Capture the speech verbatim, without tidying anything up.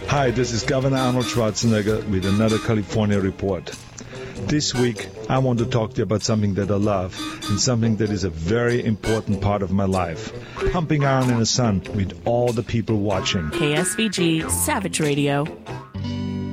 Hi, this is Governor Arnold Schwarzenegger with another California report. This week, I want to talk to you about something that I love and something that is a very important part of my life. Pumping iron in the sun with all the people watching. K S V G Savage Radio.